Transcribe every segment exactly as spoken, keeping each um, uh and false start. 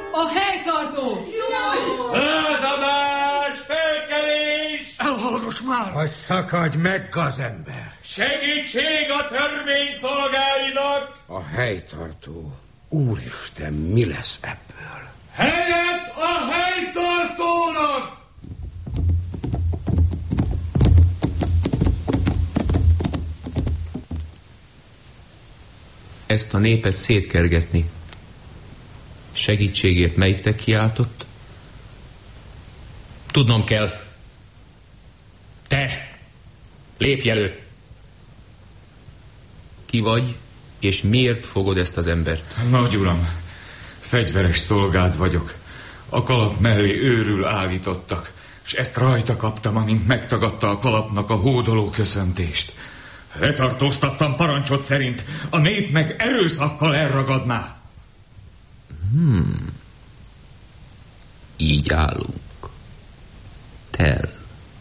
A helytartó! Lázadás! Felkelés! Elhallgass már! Hogy szakadj meg, gazember! Segítség a törvény szolgáinak! A helytartó. Úristen, mi lesz ebből? Helyet a helytartónak! Ezt a népet szétkergetni. Segítségért melyiktek kiáltott? Tudnom kell. Te! Lépj elő! Ki vagy, és miért fogod ezt az embert? Nagy uram, fegyveres szolgád vagyok. A kalap mellé őrül állítottak, és ezt rajta kaptam, amint megtagadta a kalapnak a hódoló köszöntést. Letartóztattam parancsot szerint, a nép meg erőszakkal elragadná. Hmm. Így állunk. Tel.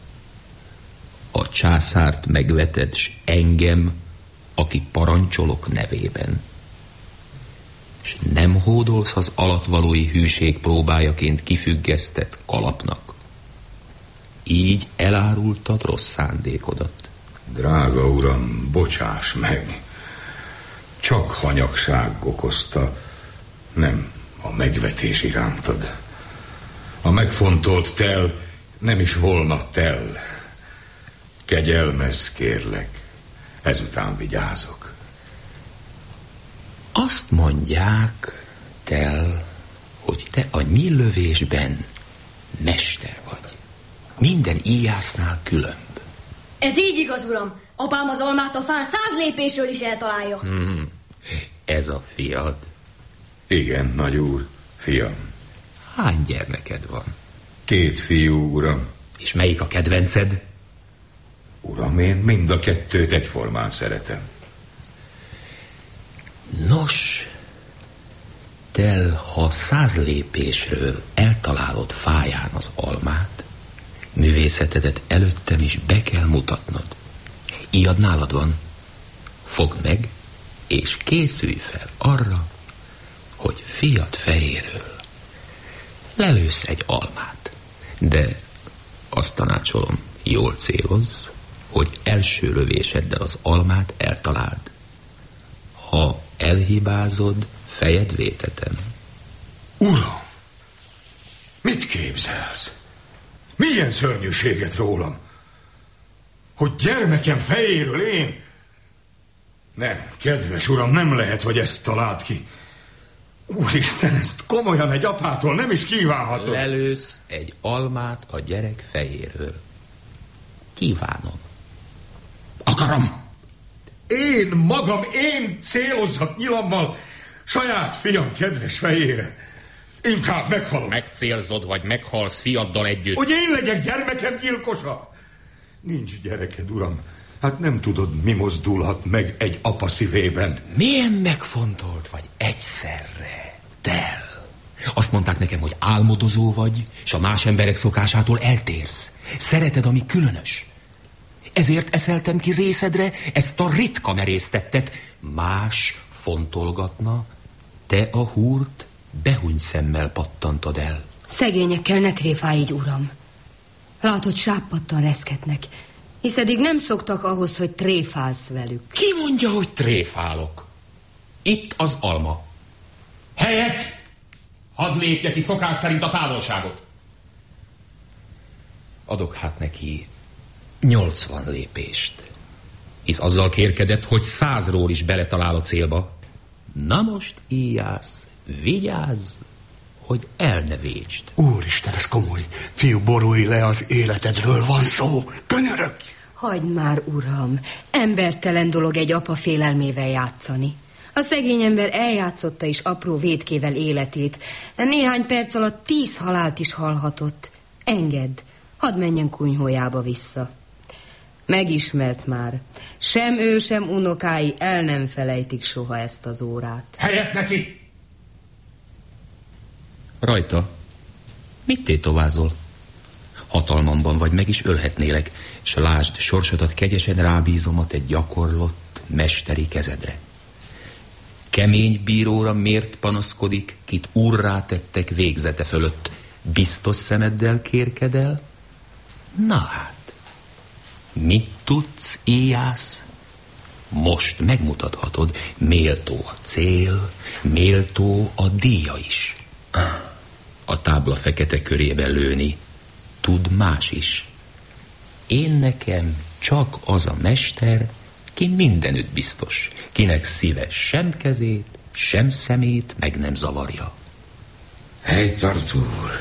A császárt megveted, s engem, aki parancsolok nevében. És nem hódolsz az alattvalói hűség próbájaként kifüggesztett kalapnak. Így elárultad rossz szándékodat. Drága uram, bocsáss meg. Csak hanyagság okozta, nem a megvetés irántad. A megfontolt tel nem is volna tel. Kegyelmezz, kérlek, ezután vigyázok. Azt mondják, tel, hogy te a nyíllövésben mester vagy. Minden íjásznál különb. Ez így igaz, uram. Apám az almát a fán száz lépésről is eltalálja. Hmm. Ez a fiad? Igen, nagy úr, fiam. Hány gyermeked van? Két fiú, uram. És melyik a kedvenced? Uram, én mind a kettőt egyformán szeretem. Nos, tel, ha száz lépésről eltalálod fáján az almát, művészetedet előttem is be kell mutatnod. Ilyad nálad van. Fogd meg, és készülj fel arra, hogy fiad fejéről lelősz egy almát. De azt tanácsolom, jól célozz, hogy első lövéseddel az almát eltaláld. Ha elhibázod, fejed vétetem. Uram, mit képzelsz? Milyen szörnyűséget rólam? Hogy gyermekem fejéről én? Nem, kedves uram, nem lehet, hogy ezt talált ki. Úristen, ezt komolyan egy apától nem is kívánhatod. Lelősz egy almát a gyerek fejéről. Kívánom. Akarom. Én magam, én célozzak nyilammal saját fiam kedves fejére. Inkább meghalok. Megcélzod, vagy meghalsz fiaddal együtt. Hogy én legyek gyermekem gyilkosa? Nincs gyereked, uram. Hát nem tudod, mi mozdulhat meg egy apa szívében. Milyen megfontolt vagy egyszerre, tel. Azt mondták nekem, hogy álmodozó vagy, és a más emberek szokásától eltérsz. Szereted, ami különös. Ezért eszeltem ki részedre ezt a ritka merésztettet. Más fontolgatna, te a húrt behuny szemmel pattantad el. Szegényekkel ne tréfálj így, uram. Látod, sápadtan reszketnek, hisz eddig nem szoktak ahhoz, hogy tréfálsz velük. Ki mondja, hogy tréfálok? Itt az alma. Helyet! Hadd lépje ki szokás szerint a távolságot. Adok hát neki nyolcvan lépést. Hisz azzal kérkedett, hogy százról is beletalál a célba. Na most, íjász, vigyázz, hogy el ne vétsd. Úristen, ez komoly. Fiú, borulj le, az életedről van szó. Könyörög! Hagyd már, uram. Embertelen dolog egy apa félelmével játszani. A szegény ember eljátszotta is apró vétkével életét. Néhány perc alatt tíz halált is hallhatott. Engedd, hadd menjen kunyhójába vissza. Megismert már. Sem ő, sem unokái el nem felejtik soha ezt az órát. Helyet neki! Rajta. Mit tétovázol? Hatalmamban vagy, meg is ölhetnélek, s lásd, sorsodat kegyesen rábízom a te gyakorlott, mesteri kezedre. Kemény bíróra miért panaszkodik, kit úrrá tettek végzete fölött? Biztos szemeddel kérkedel? Na hát, mit tudsz, Íjász? Most megmutathatod, méltó a cél, méltó a díja is. A tábla fekete körébe lőni tud más is. Én nekem csak az a mester, ki mindenütt biztos, kinek szíve sem kezét, sem szemét meg nem zavarja. Helytartó úr,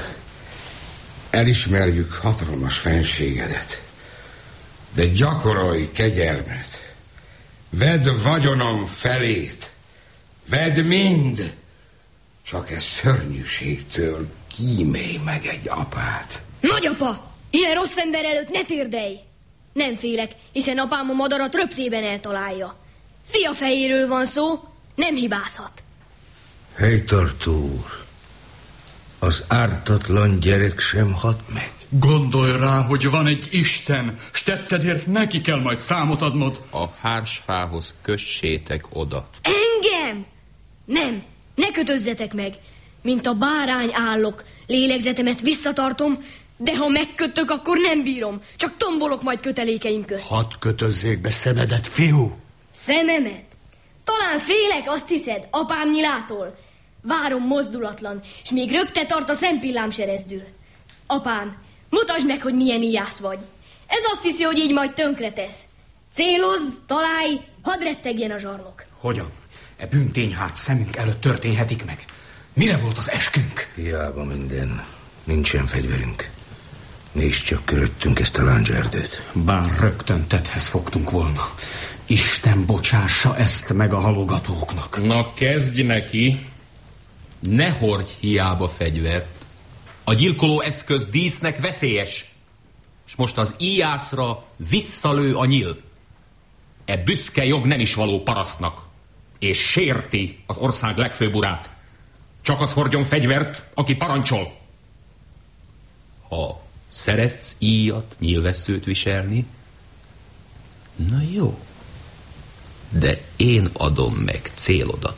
elismerjük hatalmas fenségedet, de gyakorolj kegyelmet. Vedd vagyonom felét, vedd mind, csak ez szörnyűségtől kímélj meg egy apát. Nagyapa, ilyen rossz ember előtt ne térdelj! Nem félek, hiszen apám a madarat röptében eltalálja. Fia fejéről van szó, nem hibázhat. Helytartó úr, az ártatlan gyerek sem hat meg. Gondolj rá, hogy van egy Isten, s tettedért neki kell majd számot adnod. A hársfához kössétek oda. Engem? Nem, ne kötözzetek meg. Mint a bárány állok, lélegzetemet visszatartom, de ha megkötök, akkor nem bírom. Csak tombolok majd kötelékeim közt. Hadd kötözzék be szemedet, fiú. Szememet? Talán félek, azt hiszed, apám nyilától. Várom mozdulatlan, és még röpte tart a szempillám serezdül. Apám, mutasd meg, hogy milyen Íjász vagy. Ez azt hiszi, hogy így majd tönkretesz. Célozz, találj, hadd rettegjen a zsarnok. Hogyan? E bűntény hát szemünk előtt történhetik meg. Mire volt az eskünk? Hiába minden. Nincsen fegyverünk. Nézd csak köröttünk ezt a lándzserdőt. Bár rögtön tetthez fogtunk volna. Isten bocsássa ezt meg a halogatóknak. Na kezdj neki. Ne hordj hiába fegyvert. A gyilkoló eszköz dísznek veszélyes. És most az Íjászra visszalő a nyíl. E büszke jog nem is való parasztnak. És sérti az ország legfőbb urát. Csak az hordjon fegyvert, aki parancsol. Ha szeretsz íjat, nyílvesszőt viselni, na jó, de én adom meg célodat.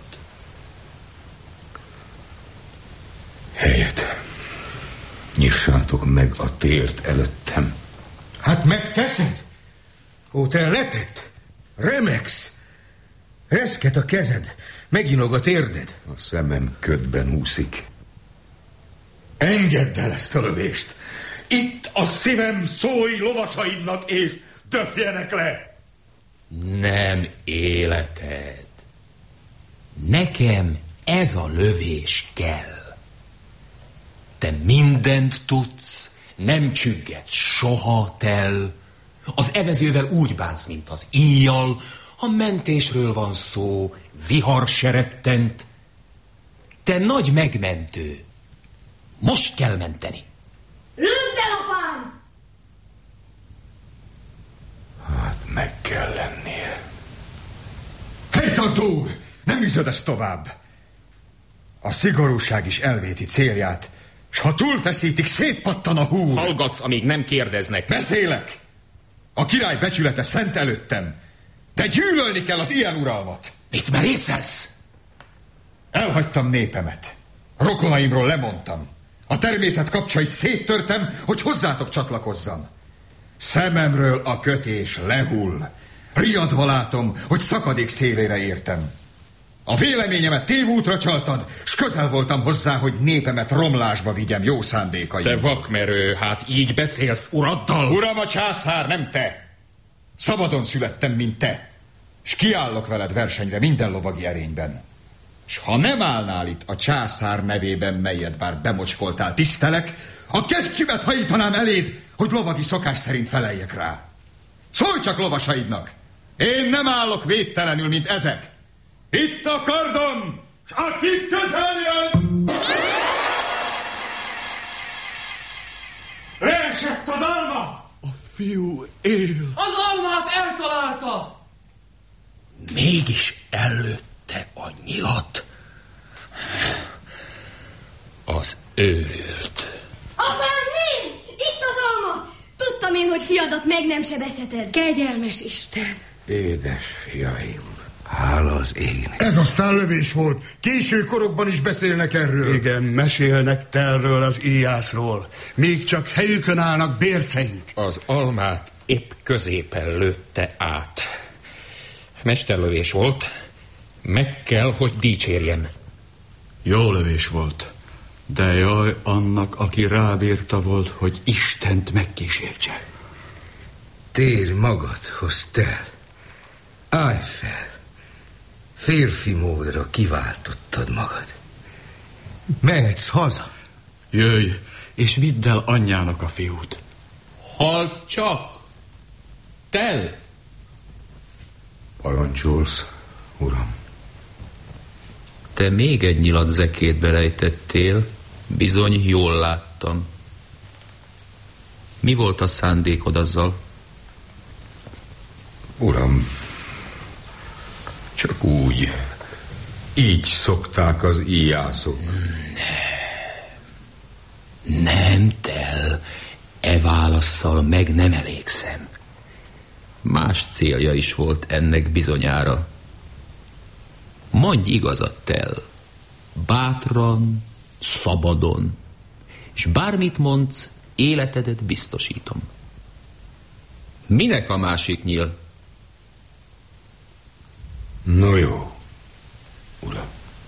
Helyet. Nyissátok meg a tért előttem. Hát megteszed? Ó, te letett. Remegsz. Reszket a kezed. Meginog a térded. A szemem ködben úszik. Engedd el ezt a lövést. Itt a szívem, szólj lovasaidnak, és döfjenek le. Nem életed. Nekem ez a lövés kell. Te mindent tudsz, nem csüggedsz soha tel. Az evezővel úgy bánsz, mint az íjjal, ha mentésről van szó, vihar se rettent. Te nagy megmentő. Most kell menteni. Lőd el, apám! Hát meg kell lennie. Helytartó úr! Nem üzöd ezt tovább. A szigorúság is elvéti célját, s ha túlfeszítik, szétpattan a húr. Hallgatsz, amíg nem kérdeznek. Beszélek! A király becsülete szent előttem, de gyűlölni kell az ilyen uralmat. Mit merészelsz? Elhagytam népemet. Rokonaimról lemondtam. A természet kapcsait széttörtem, hogy hozzátok csatlakozzam. Szememről a kötés lehull. Riadva látom, hogy szakadék szélére értem. A véleményemet tévútra csaltad, s közel voltam hozzá, hogy népemet romlásba vigyem jó szándékaim. Te vakmerő, hát így beszélsz uraddal? Uram a császár, nem te! Szabadon születtem, mint te, s kiállok veled versenyre minden lovagi erényben. S ha nem állnál itt a császár nevében, melyet bár bemocskoltál, tisztelek, a kesztyümet hajítanám eléd, hogy lovagi szokás szerint feleljek rá. Szólj csak lovasaidnak! Én nem állok védtelenül, mint ezek. Itt a kardom, s aki közel jön! Leesett az alma! A fiú él. Az almát eltalálta! Mégis előtte a nyilat. Az őrült. Apám, nézd! Itt az alma! Tudtam én, hogy fiadat meg nem sebezheted. Kegyelmes Isten! Édes fiaim, Hála az égnek. Ez aztán lövés volt. Késő korokban is beszélnek erről. Igen, mesélnek Tellről, az Íjászról. Még csak helyükön állnak bérceink. Az almát épp középen lőtte át. Mesterlövés volt, meg kell, hogy dicsérjen. Jó lövés volt, de jaj annak, aki rábírta volt, hogy Istent megkísértse. Térj magadhoz, Tell. Állj fel. Férfi módra kiváltottad magad. Mehetsz haza. Jöjj, és vidd el anyjának a fiút. Halt csak! Tell! Parancsolsz, uram. Te még egy nyilat zekét belejtettél, bizony jól láttam. Mi volt a szándékod azzal? Uram, csak úgy. Így szokták az íjászok. Nem, Tell. E válasszal meg nem elégszem. Más célja is volt ennek bizonyára. Mondj igazat, Tell. Bátran, szabadon. És bármit mondsz, életedet biztosítom. Minek a másik nyíl? No jó, uram.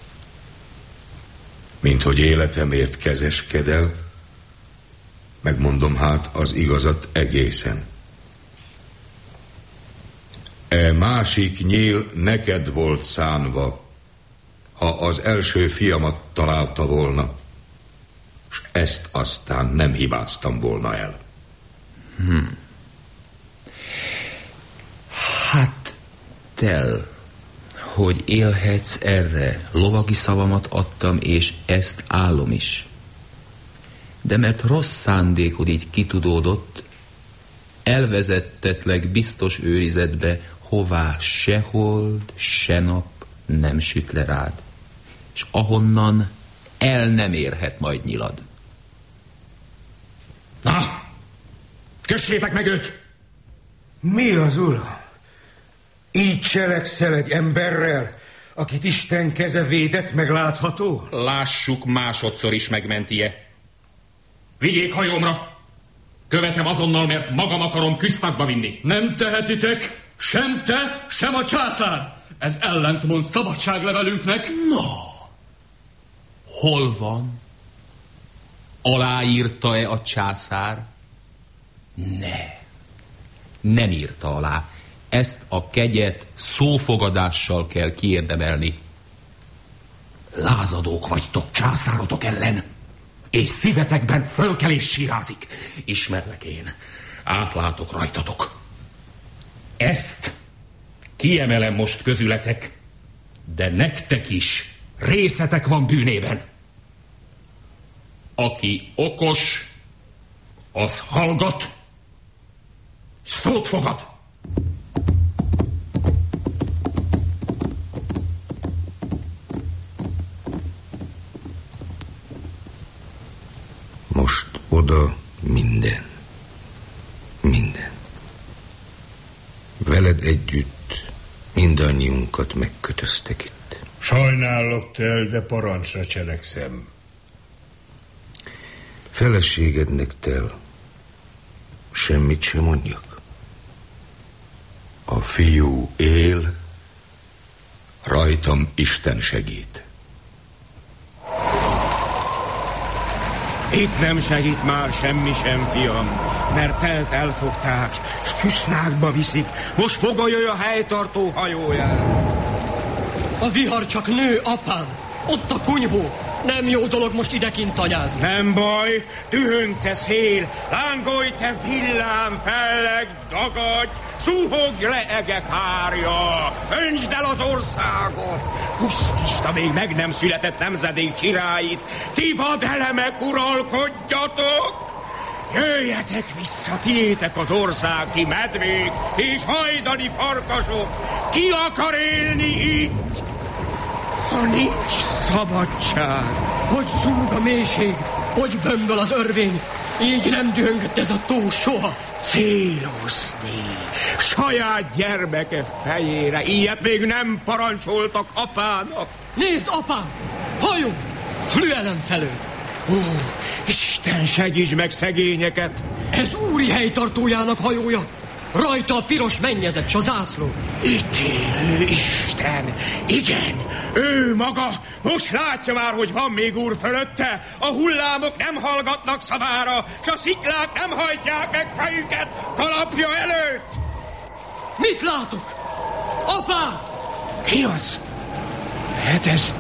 Mint hogy életemért kezeskedel, megmondom hát az igazat egészen. E másik nyíl neked volt szánva, ha az első fiamat találta volna, s ezt aztán nem hibáztam volna el. Hmm. Hát, Tell, hogy élhetsz erre, lovagi szavamat adtam, és ezt állom is. De mert rossz szándékod így kitudódott, elvezettetlek biztos őrizetbe, hová se hold, se nap nem süt le rád, és ahonnan el nem érhet majd nyilad. Na, kössétek meg őt! Mi az, uram? Így cselekszel egy emberrel, akit Isten keze védett meg látható? Lássuk másodszor is megmentie. Vigyék hajómra! Követem azonnal, mert magam akarom küsztakba vinni. Nem tehetitek, sem te, sem a császár. Ez ellentmond szabadságlevelünknek. No, hol van? Aláírta-e a császár? Ne, nem írta alá. Ezt a kegyet szófogadással kell kiérdemelni. Lázadók vagytok császárotok ellen, és szívetekben fölkelés sírázik. Ismerlek én, átlátok rajtatok. Ezt kiemelem most közületek, de nektek is részetek van bűnében. Aki okos, az hallgat, szót fogad. Most oda minden. Minden. Veled együtt mindannyiunkat megkötöztek itt. Sajnálok, Tell, de parancsra cselekszem. Feleségednek, Tell, semmit sem mondjak. A fiú él, rajtam Isten segít. Itt nem segít már semmi sem, fiam, mert Tellt elfogták, s Küsznákba viszik. Most fogolja a helytartó hajóját. A vihar csak nő, apám. Ott a kunyhó. Nem jó dolog most idekint tanyázni. Nem baj, dühöng te szél, lángolj te villám, felleg, dagadj, szúhogj le egek hárja, öntsd el az országot, pusztítsd a még meg nem született nemzedék csiráit, ti vadelemek uralkodjatok! Jöjjetek vissza, tiétek az ország, ti medvék és hajdani farkasok, ki akar élni itt? Ha nincs szabadság. Hogy szúg a mélység, hogy bömböl az örvény, így nem dühöngött ez a tó soha. Célozni saját gyermeke fejére. Ilyet még nem parancsoltak apának. Nézd, apám! Hajó! Flüelen felől. Ó, Isten segíts meg szegényeket! Ez úri helytartójának hajója. Rajta a piros mennyezet, s a zászló. Itt élő Isten! Igen, ő maga! Most látja már, hogy van még úr fölötte! A hullámok nem hallgatnak szavára, s a sziklák nem hajtják meg fejüket kalapja előtt! Mit látok? Apám! Ki az? Lehet ez?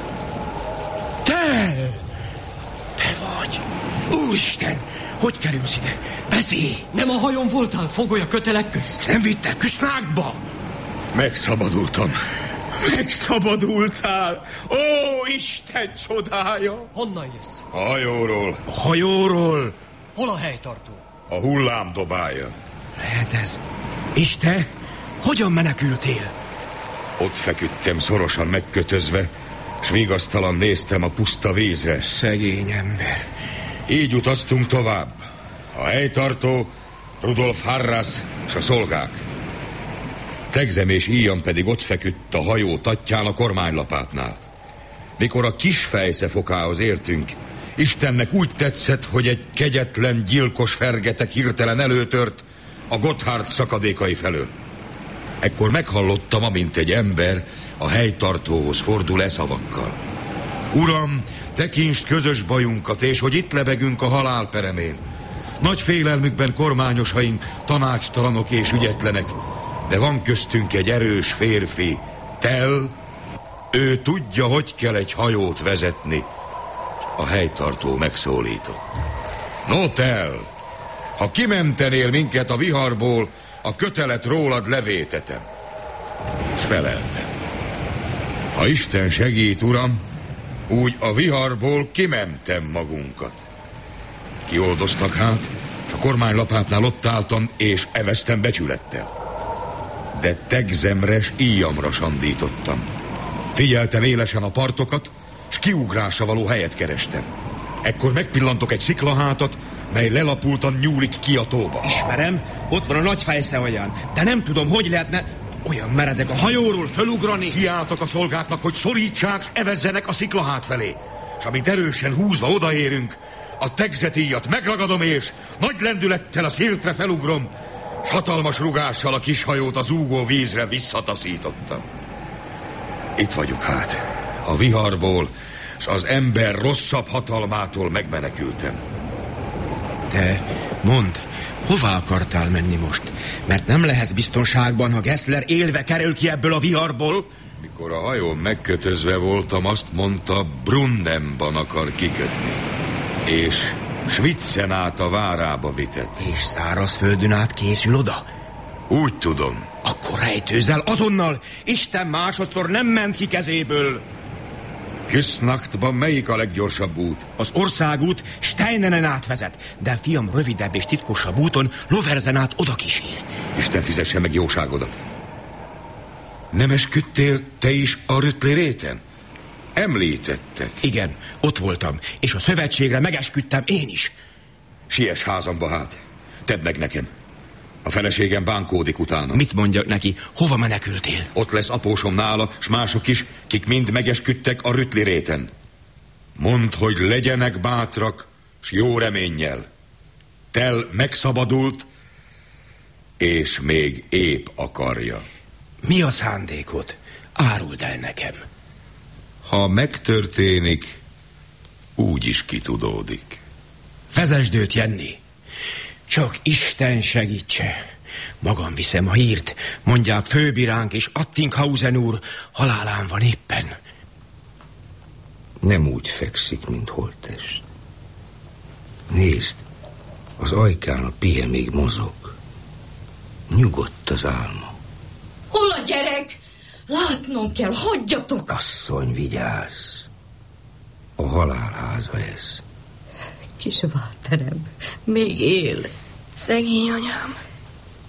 Te! Te vagy! Úristen! Hogy kerülsz ide? Beszélj! Nem a hajón voltál fogoly a kötelek közt? Nem vittek küsznákba? Megszabadultam. Megszabadultál? Ó, Isten csodája! Honnan jössz? A hajóról. A hajóról? Hol a helytartó? A hullám dobálja. Lehet ez. És te? Hogyan menekültél? Ott feküdtem szorosan megkötözve, s vigasztalan néztem a puszta vízre. Szegény ember. Így utaztunk tovább. A helytartó, Rudolf Harras és a szolgák. Tegzem és Íjam pedig ott feküdt a hajó tatján a kormánylapátnál. Mikor a kis fejsze fokához értünk, Istennek úgy tetszett, hogy egy kegyetlen, gyilkos fergetek hirtelen előtört a Gotthard szakadékai felől. Ekkor meghallottam, amint egy ember a helytartóhoz fordul e szavakkal. Uram, tekintsd közös bajunkat, és hogy itt lebegünk a halál peremén. Nagy félelmükben kormányosaink tanácstalanok és ügyetlenek, de van köztünk egy erős férfi, Tell, ő tudja, hogy kell egy hajót vezetni. A helytartó megszólított. No, Tell, ha kimentenél minket a viharból, a kötelet rólad levétetem. S feleltem. Ha Isten segít, uram, úgy a viharból kimentem magunkat. Kioldoztak hát, és a kormánylapátnál ott álltam, és eveztem becsülettel. De Tegzemre s Íjamra sandítottam. Figyeltem élesen a partokat, s kiugrásra való helyet kerestem. Ekkor megpillantok egy sziklahátat, mely lelapultan nyúlik ki a tóba. Ismerem, ott van a nagy fejsze olyan, de nem tudom, hogy lehetne olyan meredek a hajóról fölugrani. Kiálltak a szolgáknak, hogy szorítsák, s evezzenek a sziklahát felé. És amint erősen húzva odaérünk, a tegzetíjat megragadom, és nagy lendülettel a széltre felugrom, s hatalmas rugással a kis hajót az úgó vízre visszataszítottam. Itt vagyok hát, a viharból, s az ember rosszabb hatalmától megmenekültem. Te, mondd, hová akartál menni most? Mert nem lehetsz biztonságban, ha Gessler élve kerül ki ebből a viharból. Mikor a hajón megkötözve voltam, azt mondta, Brunnenban akar kikötni. És Schwitzen át a várába vitett. És szárazföldön át készül oda? Úgy tudom. Akkor rejtőzzel azonnal! Isten másodszor nem ment ki kezéből. Küsznachtban melyik a leggyorsabb út? Az országút Steinenen átvezet, de fiam rövidebb és titkosabb úton Loverzen át oda kísér. Isten fizesse meg jóságodat. Nem esküdtél te is a Rüttli-réten? Említettek. Igen, ott voltam, és a szövetségre megesküdtem én is. Siess házamba hát. Tedd meg nekem. A feleségem bánkódik utána. Mit mondjak neki? Hova menekültél? Ott lesz apósom nála, s mások is, kik mind megesküdtek a Rüttli-réten. Mondd, hogy legyenek bátrak, s jó reménnyel. Tell megszabadult, és még épp akarja. Mi a szándékod? Áruld el nekem. Ha megtörténik, úgy is kitudódik. Vezesd őt, Jenny. Csak Isten segítse. Magam viszem a hírt. Mondják, főbiránk és Attinghausen úr halálán van éppen. Nem úgy fekszik, mint holttest. Nézd, az ajkán a pije még mozog. Nyugodt az álma. Hol a gyerek? Látnom kell, hagyjatok! Asszony, vigyázz! A halálháza ez. Kis Walterem, még él. Szegény anyám.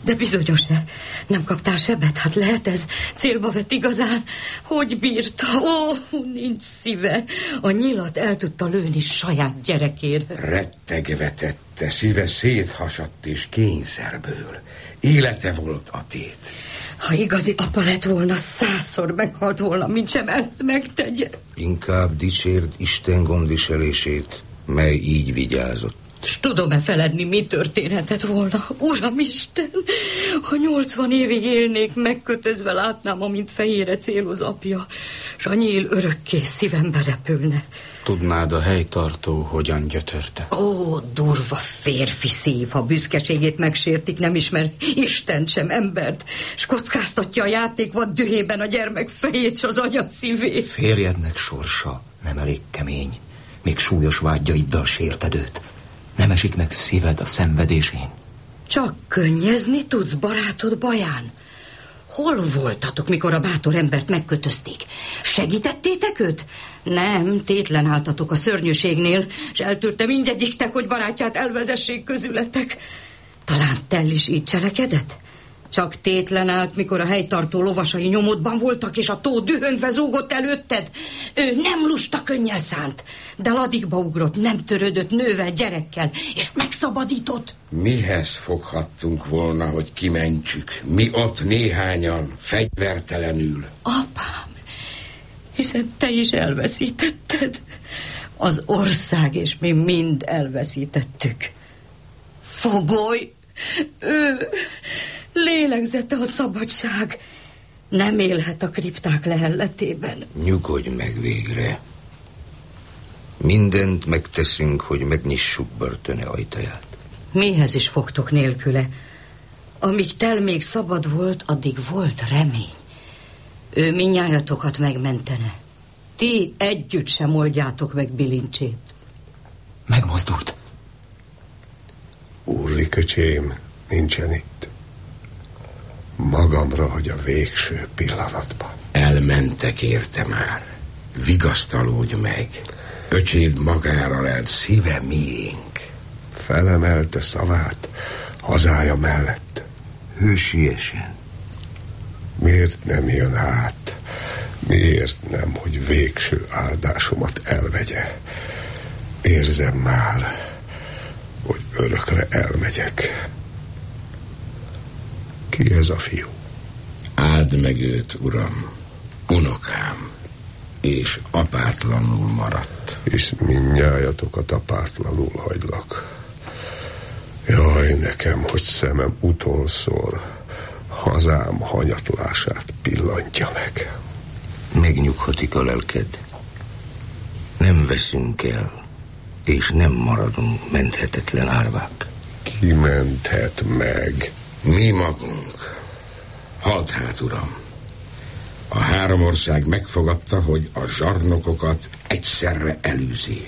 De bizonyos-e? Nem kaptál sebet? Hát lehet ez? Célba vett igazán? Hogy bírta? Ó, nincs szíve. A nyilat el tudta lőni saját gyerekére. Rettegve tette, szíve széthasadt és kényszerből. Élete volt a tét. Ha igazi apa lett volna, százszor meghalt volna, mint sem ezt megtegye. Inkább dicsérd Isten gondviselését, mely így vigyázott. S tudom-e feledni, mi történhetett volna? Uramisten, ha nyolcvan évig élnék, megkötözve látnám, amint fejére céloz apja, s a nyíl örökké szívembe repülne. Tudnád, a helytartó hogyan gyötörte? Ó, durva férfi szív, ha büszkeségét megsértik, nem ismer Istent sem embert, s kockáztatja a játékvad dühében a gyermek fejét s az anya szívét. Férjednek sorsa nem elég kemény, még súlyos vágyaiddal sérted őt. Nem esik meg szíved a szenvedésén? Csak könnyezni tudsz barátod baján? Hol voltatok, mikor a bátor embert megkötözték? Segítettétek őt? Nem, tétlen álltatok a szörnyűségnél, és eltűrte mindegyiktek, hogy barátját elvezessék közületek. Talán Tell is így cselekedett? Csak tétlen állt, mikor a helytartó lovasai nyomodban voltak, és a tó dühöngve zúgott előtted. Ő nem lusta könnyel szánt, de ladikba ugrott, nem törődött nővel, gyerekkel, és megszabadított. Mihez foghattunk volna, hogy kimentsük? Mi ott néhányan, fegyvertelenül. Apám, hiszen te is elveszítetted. Az ország és mi mind elveszítettük. Fogoly, ő... lélegzete a szabadság. Nem élhet a kripták lehelletében. Nyugodj meg végre. Mindent megteszünk, hogy megnyissuk börtöne ajtaját. Mihez is fogtok nélküle? Amíg Tell még szabad volt, addig volt remény. Ő mindnyájatokat megmentene. Ti együtt sem oldjátok meg bilincsét. Megmozdult. Úrri köcsém nincsen itt. Magamra, hogy a végső pillanatban. Elmentek érte már. Vigasztalódj meg. Öcséd magára lelt, szíve miénk. Felemelte szavát hazája mellett. Hősiesen. Miért nem jön át? Miért nem, hogy végső áldásomat elvegye? Érzem már, hogy örökre elmegyek. Ki ez a fiú? Áld meg őt, uram, unokám, és apátlanul maradt. És mindnyájatokat apátlanul hagylak. Jaj, nekem, hogy szemem utolszor hazám hanyatlását pillantja meg. Megnyughatik a lelked. Nem veszünk el, és nem maradunk menthetetlen árvák. Ki menthet meg? Mi magunk. Halt hát, uram. A három ország megfogadta, hogy a zsarnokokat egyszerre elűzi.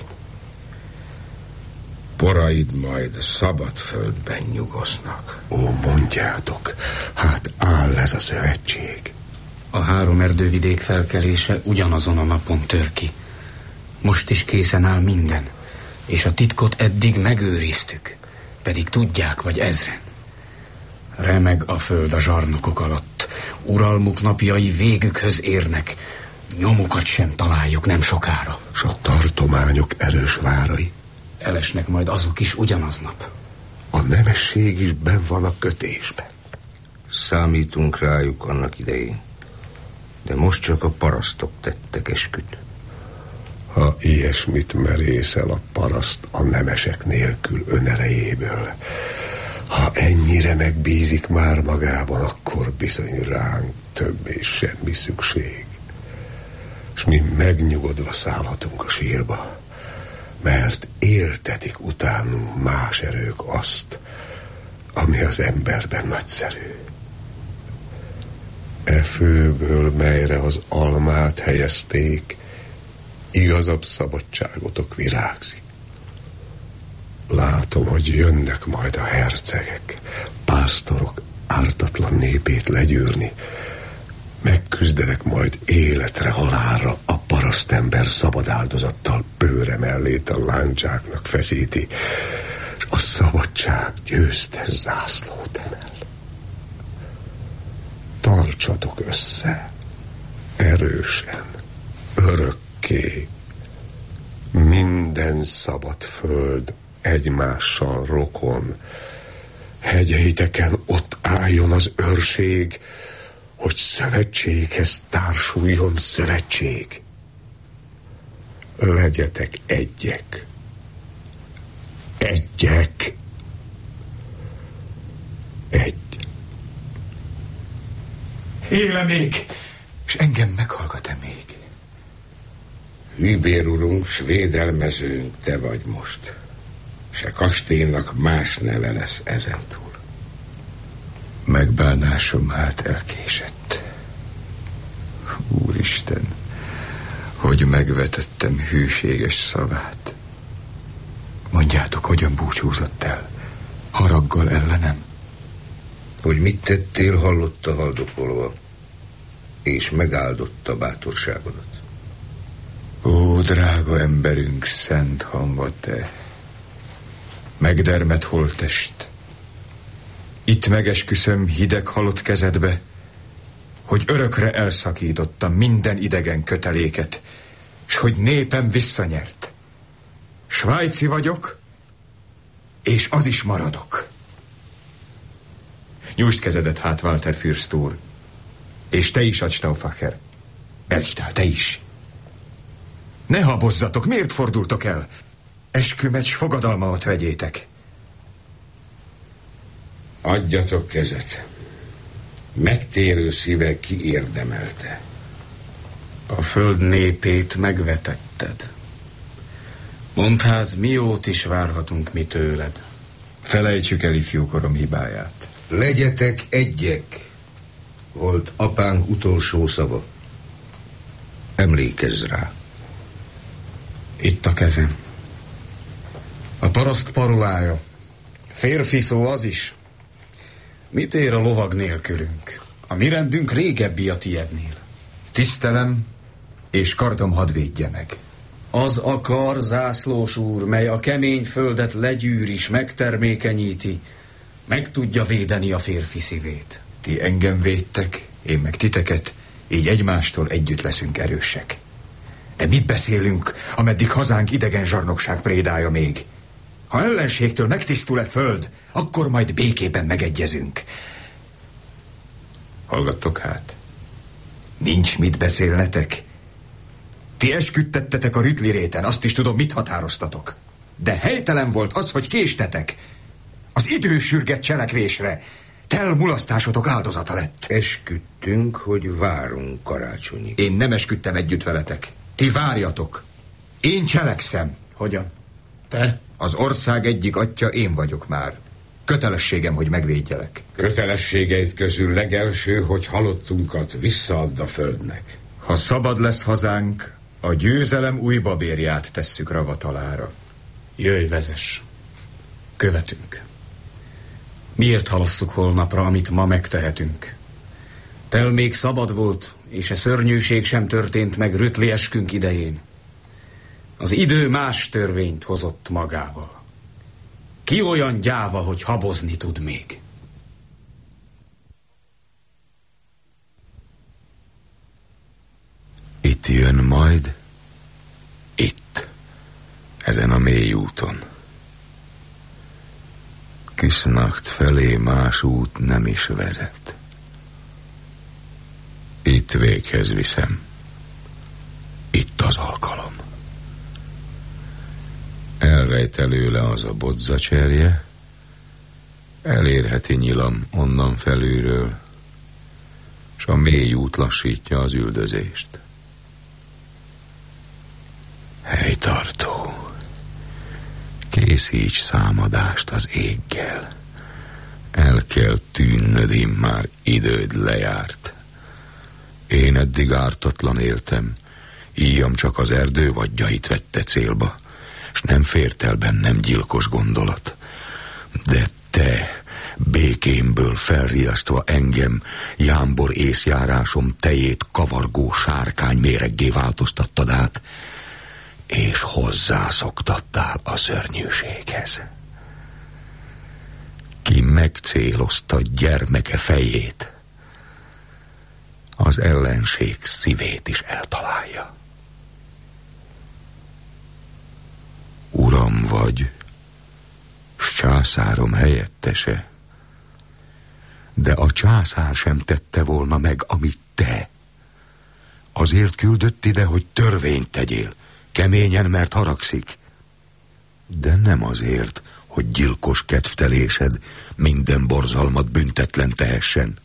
Poraid majd szabad földben nyugosznak. Ó, mondjátok, hát áll ez a szövetség. A három erdővidék felkelése ugyanazon a napon tör ki. Most is készen áll minden, és a titkot eddig megőriztük, pedig tudják, vagy ezren. Remeg a föld a zsarnokok alatt. Uralmuk napjai végükhöz érnek. Nyomukat sem találjuk nem sokára. S a tartományok erős várai? Elesnek majd azok is ugyanaznap. A nemesség is benn van a kötésben. Számítunk rájuk annak idején. De most csak a parasztok tettek esküt. Ha ilyesmit merészel a paraszt a nemesek nélkül önerejéből, ha ennyire megbízik már magában, akkor bizony ránk többé semmi szükség. S mi megnyugodva szállhatunk a sírba, mert éltetik utánunk más erők azt, ami az emberben nagyszerű. E főből, melyre az almát helyezték, igazabb szabadságotok virágzik. Látom, hogy jönnek majd a hercegek, pásztorok ártatlan népét legyűrni. Megküzdenek majd életre, halálra, a parasztember szabad áldozattal bőre mellét a láncsáknak feszíti, és a szabadság győztes zászlót emel. tartsatok össze, erősen, örökké. Minden szabad föld egymással rokon. Hegyeiteken ott álljon az őrség, hogy szövetséghez társuljon szövetség. Legyetek egyek. Egyek. Egy. Éle még, és engem meghallgat-e még? Hűbér urunk, s védelmezőnk te vagy most. Se kastélynak más neve lesz ezentúl. Megbánásom hát elkésett. Úristen, hogy megvetettem hűséges szavát. Mondjátok, hogyan búcsúzott el? Haraggal ellenem? Hogy mit tettél, hallotta haldokolva, és megáldotta bátorságodat. Ó, drága emberünk, szent hangod te, megdermet holttest, itt megesküszöm hideg halott kezedbe, hogy örökre elszakítottam minden idegen köteléket, s hogy népem visszanyert. Svájci vagyok, és az is maradok. Nyújtsd kezedet hát, Walter Fürst úr, és te is, Stauffacher. Melchior, te is. Ne habozzatok, miért fordultok el? Eskümet s fogadalmamat vegyétek. Adjatok kezet. Megtérő szíve kiérdemelte. A föld népét megvetetted. Mondd hát, miót is várhatunk mi tőled? Felejtsük el ifjúkorom hibáját. Legyetek egyek, volt apánk utolsó szava. Emlékezz rá. Itt a kezem. A paraszt parulája. Férfi szó az is. Mit ér a lovag nélkülünk? A mi rendünk régebbi a tiednél. Tisztelem, és kardom hadd védje meg. Az a kar, zászlós úr, mely a kemény földet legyűr is, megtermékenyíti, meg tudja védeni a férfi szívét. Ti engem védtek, én meg titeket, így egymástól együtt leszünk erősek. De mit beszélünk, ameddig hazánk idegen zsarnokság prédája még? Ha ellenségtől megtisztul-e föld, akkor majd békében megegyezünk. Hallgattok hát. Nincs mit beszélnetek. Ti esküdtettetek a Rütli réten, azt is tudom, mit határoztatok. De helytelen volt az, hogy késtetek. Az idő sürget cselekvésre. Tel mulasztásotok áldozata lett. Esküdtünk, hogy várunk karácsonyig. Én nem esküdtem együtt veletek. Ti várjatok. Én cselekszem. Hogyan? Te? Az ország egyik atya én vagyok már. Kötelességem, hogy megvédjelek. Kötelességeid közül legelső, hogy halottunkat visszaadd a földnek. Ha szabad lesz hazánk, a győzelem új babérját tesszük ravatalára. Jöjj, vezess. Követünk. Miért halasszuk holnapra, amit ma megtehetünk? Tel még szabad volt, és a szörnyűség sem történt meg Rütli eskünk idején. Az idő más törvényt hozott magával. Ki olyan gyáva, hogy habozni tud még? Itt jön majd, itt, ezen a mély úton. Küsznacht felé más út nem is vezet. Itt véghez viszem. Itt az alkalom. Elrejt előle az a bodzacserje, elérheti nyilam onnan felülről, s a mély út lassítja az üldözést. Helytartó, készíts számadást az éggel. El kell tűnnöd, immár időd lejárt. Én eddig ártatlan éltem, íjam csak az erdő vadjait vette célba, s nem fért el bennem gyilkos gondolat. De te, békémből felriasztva engem, jámbor észjárásom tejét kavargó sárkány méreggé változtattad át, és hozzászoktattál a szörnyűséghez. Ki megcélozta gyermeke fejét, az ellenség szívét is eltalálja. Uram vagy, s császárom helyettese, de a császár sem tette volna meg, amit te. Azért küldött ide, hogy törvényt tegyél, keményen, mert haragszik, de nem azért, hogy gyilkos kedvtelésed minden borzalmat büntetlen tehessen.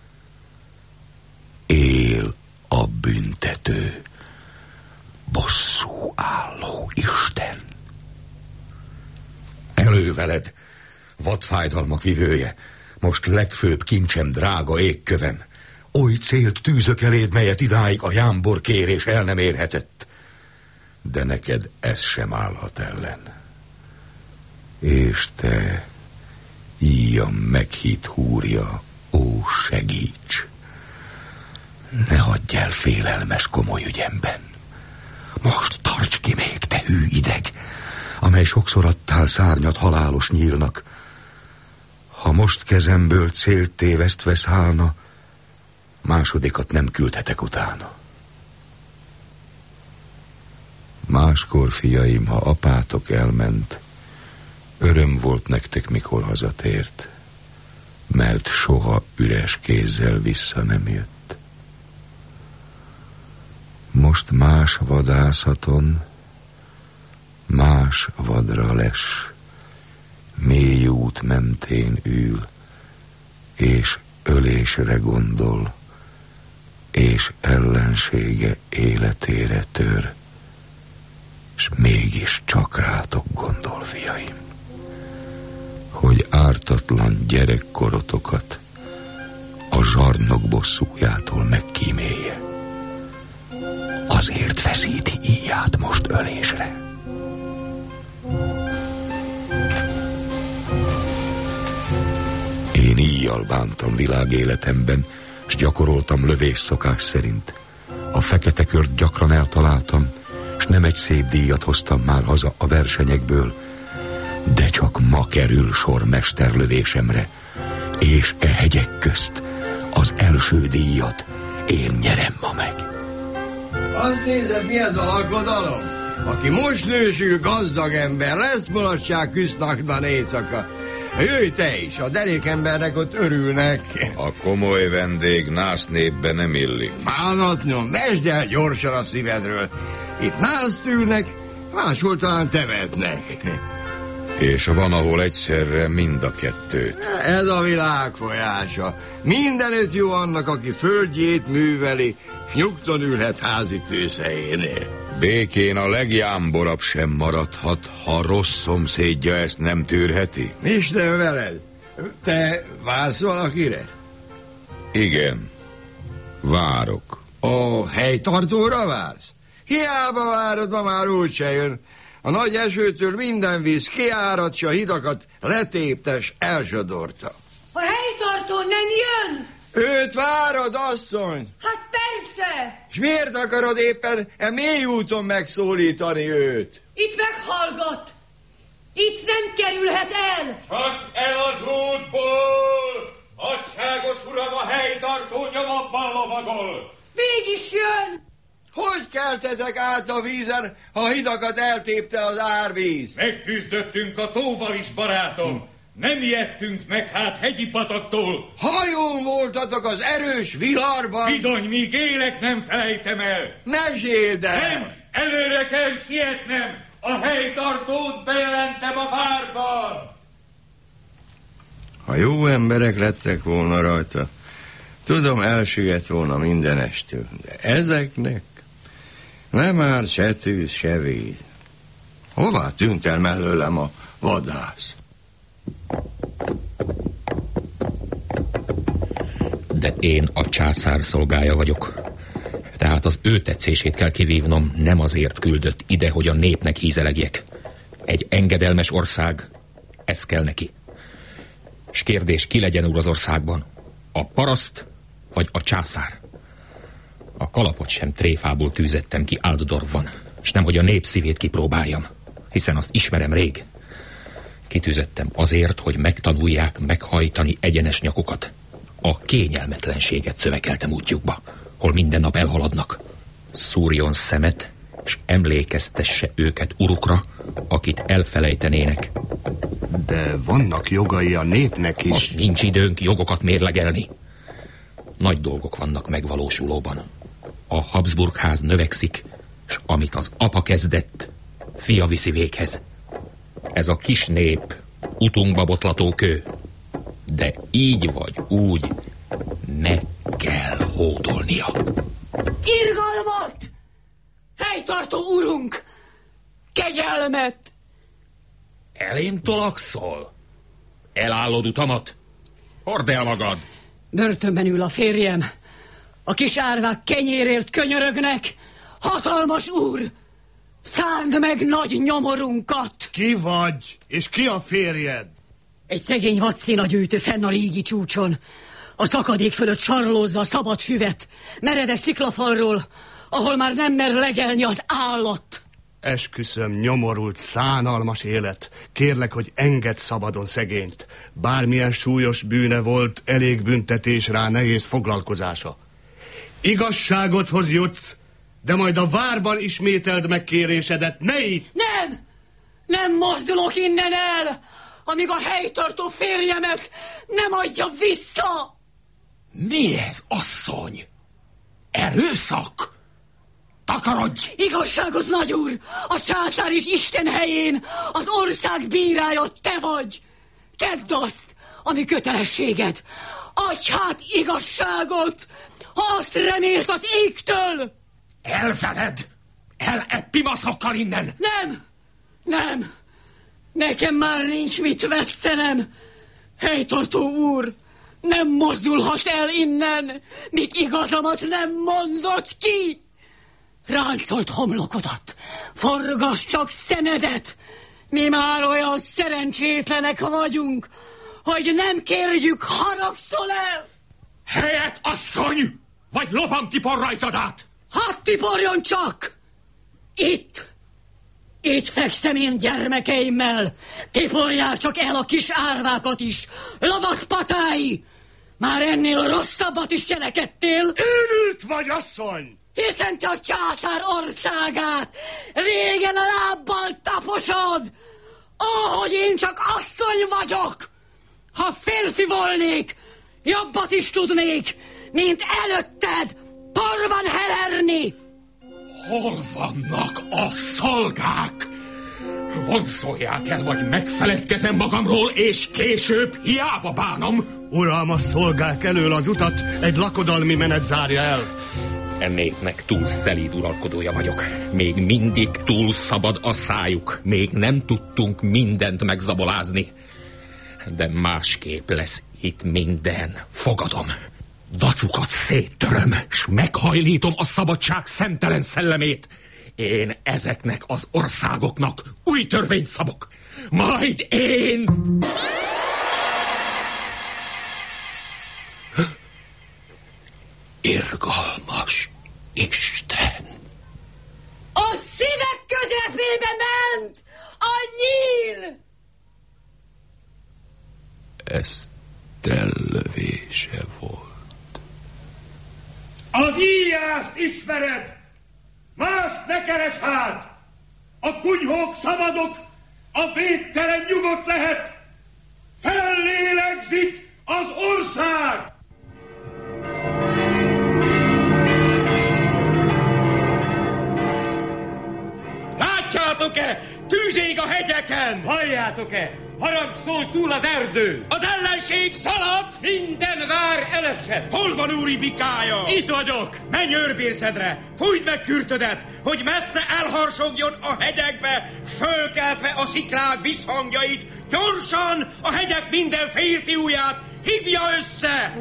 Él a büntető, bosszú álló Isten. Elő veled, vadfájdalmak vivője, most legfőbb kincsem, drága égkövem. Oly célt tűzök eléd, melyet idáig a jámbor kérés el nem érhetett. De neked ez sem állhat ellen. És te, íjam meghitt húrja, ó, segíts! Ne hagyj el félelmes komoly ügyemben. Most tarts ki még, te hű ideg, amely sokszor adtál szárnyat halálos nyílnak. Ha most kezemből célt tévesztve szállna, másodikat nem küldhetek utána. Máskor, fiaim, ha apátok elment, öröm volt nektek, mikor hazatért, mert soha üres kézzel vissza nem jött. Most más vadászaton, más vadra les, mély út mentén ül, és ölésre gondol, és ellensége életére tör, s mégis csak rátok gondol, fiaim, hogy ártatlan gyerekkorotokat a zsarnok bosszújától megkímélje. Azért feszíti íját most ölésre. Én íjjal bántam világéletemben, s gyakoroltam lövés szokás szerint. A fekete kört gyakran eltaláltam, s nem egy szép díjat hoztam már haza a versenyekből, de csak ma kerül sor mesterlövésemre, és e hegyek közt az első díjat én nyerem ma meg. Azt nézed, mi ez a lakodalom? Aki most nősül, gazdag ember, lesz mulatság küsznákban éjszaka. Jöjj te is, a derékembernek ott örülnek. A komoly vendég nász népbe nem illik. Bánatnyom, mesd el gyorsan a szívedről. Itt nászt ülnek, máshol talán temetnek. És van, ahol egyszerre mind a kettőt. Ez a világ folyása. Mindenütt jó annak, aki földjét műveli, s nyugton ülhet házi tőszejénél. Békén a legjámborabb sem maradhat, ha rossz szomszédja ezt nem tűrheti. Isten veled, te vársz valakire? Igen, várok. Ó, helytartóra vársz? Hiába várod, ma már úgyse jön. A nagy esőtől minden víz kiáradt, s a hidakat letéptes, elsodorta. A helytartó nem jön? Őt várod, asszony? Hát persze! És miért akarod éppen e mély úton megszólítani őt? Itt meghallgat! Itt nem kerülhet el! Csak el az útból! Nagyságos uram, a helytartó nyomabban lovagol! Mégis jön! Hogy keltetek át a vízen, ha a hidakat eltépte az árvíz? Megküzdöttünk a tóval is, barátom! Hm. Nem ijedtünk meg hát hegyi pataktól. Hajón voltatok az erős viharban. Bizony, míg élek, nem felejtem el. Meséld el. Nem, előre kell sietnem. A helytartót bejelentem a várban. Ha jó emberek lettek volna rajta, tudom, elsüllyedt volna mindenestől. De ezeknek nem árt se tűz, se víz. Hová tűnt el mellőlem a vadász? De én a császár szolgája vagyok. Tehát az ő tetszését kell kivívnom, nem azért küldött ide, hogy a népnek hízelegjek. Egy engedelmes ország, ez kell neki. S kérdés, ki legyen úr az országban? A paraszt, vagy a császár? A kalapot sem tréfából tűzettem ki Áldorfban, s nem, hogy a nép szívét kipróbáljam, hiszen azt ismerem rég. Kitűzettem azért, hogy megtanulják meghajtani egyenes nyakukat. A kényelmetlenséget szövekeltem útjukba. hol minden nap elhaladnak. Szúrjon szemet, és emlékeztesse őket urukra, akit elfelejtenének. De vannak jogai a népnek is. Most nincs időnk jogokat mérlegelni. Nagy dolgok vannak megvalósulóban. A Habsburg ház növekszik, és amit az apa kezdett, fia viszi véghez. Ez a kis nép utunkba botlató kő. De így vagy úgy meg kell hódolnia. Irgalmat! Helytartó urunk! Kegyelmet! Elém tolakszol? Elállod utamat? Hord el magad! Börtönben ül a férjem. A kis árvák kenyérért könyörögnek. Hatalmas úr! Szánd meg nagy nyomorunkat! Ki vagy? És ki a férjed? Egy szegény vadszína gyűjtő fenn a légi csúcson. A szakadék fölött sarlózza a szabad füvet. Meredek sziklafalról, ahol már nem mer legelni az állat. Esküszöm, nyomorult, szánalmas élet. Kérlek, hogy engedd szabadon szegényt. Bármilyen súlyos bűne volt, elég büntetés rá nehéz foglalkozása. Igazságodhoz jutsz, de majd a várban ismételd meg kérésedet, ne így! Nem! Nem mozdulok innen el, amíg a helytartó férjemet nem adja vissza! Mi ez, asszony? Erőszak? Takarodj! Igazságot, nagyúr! A császár is Isten helyén az ország bírája te vagy! Tedd azt, ami kötelességed! Adj hát igazságot, ha azt remélsz az égtől! Elveled! Eleppimaszokkal innen! Nem! Nem! Nekem már nincs mit vesztenem! Helytartó úr! Nem mozdulhatsz el innen, míg igazamat nem mondod ki! Ráncolt homlokodat, forgass csak szemedet! Mi már olyan szerencsétlenek vagyunk, hogy nem kérjük, haragszol el! Helyet, asszony! Vagy lovam tipor rajtad át! Hát tiporjon csak! Itt! Itt fekszem én gyermekeimmel! Tiporják csak el a kis árvákat is! Lovak patái! Már ennél rosszabbat is cselekedtél! Őrült vagy, asszony! Hiszen te a császár országát régen a lábbal taposod! Ahogy én csak asszony vagyok! Ha férfi volnék, jobbat is tudnék, mint előtted porban heverni! Hol vannak a szolgák? Vonszolják el, vagy megfeledkezem magamról, és később hiába bánom. Uram, a szolgák elől az utat egy lakodalmi menet zárja el. E népnek túl szelíd uralkodója vagyok. Még mindig túl szabad a szájuk. Még nem tudtunk mindent megzabolázni. De másképp lesz itt minden. Fogadom. Dacukat széttöröm, s meghajlítom a szabadság szemtelen szellemét. Én ezeknek az országoknak új törvényt szabok. Majd én... Irgalmas Isten! A szívek közepébe ment a nyíl! Ez tellövése volt. Az íjást ismered! Mást ne keres hát! A kunyhók szabadok, a védtelen nyugodt lehet! Fellélegzik az ország! Látjátok-e? Tűzég a hegyeken! Halljátok-e? Harang szól túl az erdő! Az ellenség szalad! Minden vár elesett! Hol van úri bikája? Itt vagyok! Menj őrbércedre! Fújd meg kürtödet, hogy messze elharsogjon a hegyekbe, s fölkeltve a sziklák visszhangjait, gyorsan a hegyek minden férfiúját hívja össze!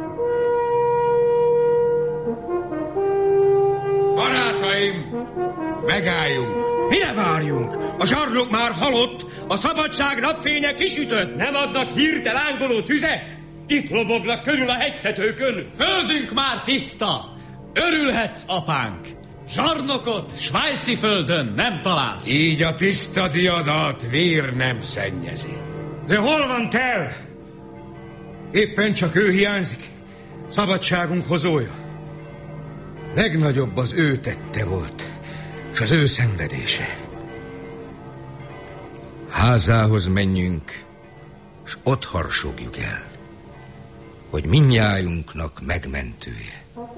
Barátaim, megálljunk! Mire várjunk? A zsarnok már halott, a szabadság napfénye kisütött. Nem adnak hírt a lángoló tüzek? Itt lobognak körül a hegytetőkön. Földünk már tiszta. Örülhetsz, apánk. Zsarnokot svájci földön nem találsz. Így a tiszta diadat vér nem szennyezi. De hol van Tell? Éppen csak ő hiányzik. Szabadságunk hozója. Legnagyobb az ő tette volt, és az ő szenvedése. Házához menjünk, és ott harsogjuk el, hogy mindnyájunknak megmentője.